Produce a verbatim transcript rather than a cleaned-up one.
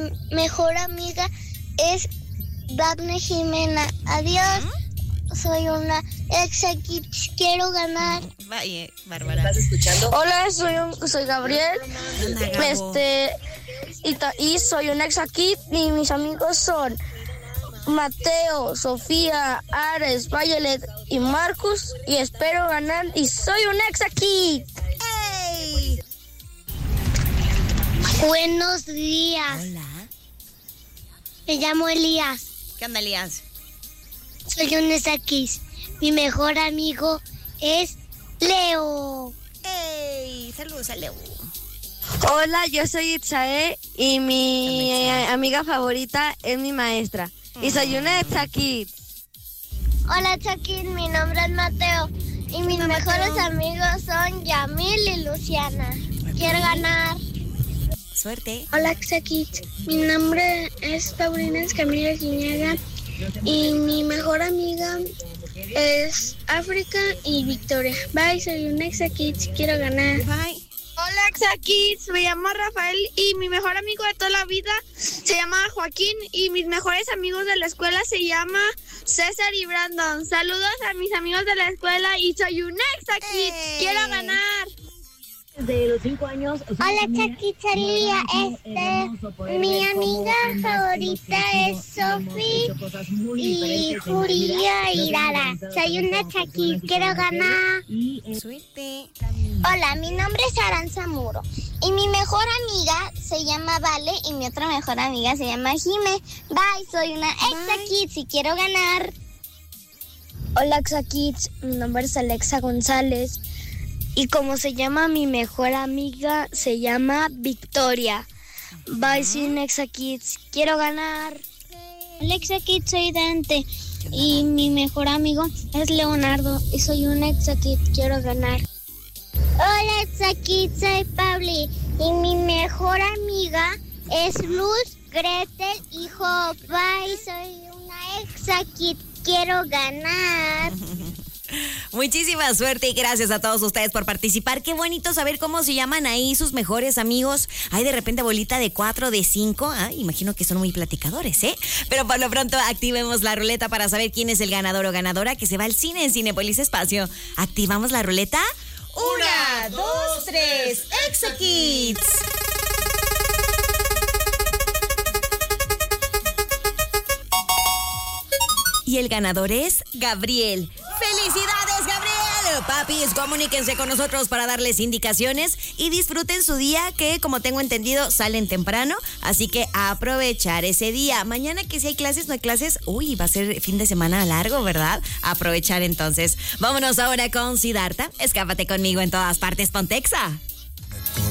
mejor amiga es Daphne Jimena. Adiós. ¿Mm? Soy una ex aquí, quiero ganar. Vaya, Bárbara. ¿Estás escuchando? Hola, soy, un, soy Gabriel. Este, y, ta, y soy un ex aquí y mis amigos son Mateo, Sofía, Ares, Violet y Marcus. Y espero ganar y soy un ex aquí. ¡Hey! Buenos días. Hola. Me llamo Elías. ¿Qué onda, Elías? Soy un ex. Mi mejor amigo es Leo. ¡Ey! Saludos a Leo. Hola, yo soy Itzae y mi eh, amiga favorita es mi maestra. Y soy una ex aquí. Hola, Chaquín, mi nombre es Mateo. Y mis mejores Mateo. amigos son Yamil y Luciana. Okay. Quiero ganar. Suerte. Hola, Chaquín. Mi nombre es Paulina Escamilla Guiñaga. Y mi mejor amiga es África y Victoria. Bye, soy un ex Kids, quiero ganar. Bye. Hola, ex Kids, me llamo Rafael y mi mejor amigo de toda la vida se llama Joaquín y mis mejores amigos de la escuela se llama César y Brandon. Saludos a mis amigos de la escuela y soy un ex Kids, hey. Quiero ganar. De los cinco años. Hola, Chaquichalia. Este, mi amiga favorita es Sofi y Julia y Dada. Soy una Chaqui, quiero ganar. Suerte. Hola, mi nombre es Aranza Muro y mi mejor amiga se llama Vale y mi otra mejor amiga se llama Jime. Bye, soy una Exa Kids y quiero ganar. Hola, Exa Kids. Mi nombre es Alexa González. Y como se llama mi mejor amiga, se llama Victoria. Bye, soy Nexa Kids. Quiero ganar. Alexa Kids, soy Dante. Y mi mejor amigo es Leonardo. Y soy un Nexa Kid. Quiero ganar. Hola, Nexa Kids, soy Pauli. Y mi mejor amiga es Luz, Gretel y Job. Bye, soy una Nexa Kid. Quiero ganar. Muchísima suerte y gracias a todos ustedes por participar. Qué bonito saber cómo se llaman ahí sus mejores amigos. Hay de repente bolita de cuatro, de cinco. Ah, imagino que son muy platicadores, ¿eh? Pero por lo pronto activemos la ruleta para saber quién es el ganador o ganadora que se va al cine en Cinépolis Espacio. ¿Activamos la ruleta? Una, dos, tres, Exa Kids. Y el ganador es Gabriel. ¡Felicidades, Gabriel! Papis, comuníquense con nosotros para darles indicaciones y disfruten su día que, como tengo entendido, salen temprano. Así que a aprovechar ese día. Mañana que si hay clases, no hay clases. Uy, va a ser fin de semana largo, ¿verdad? Aprovechar entonces. Vámonos ahora con Siddhartha. Escápate conmigo en todas partes, Pontexa.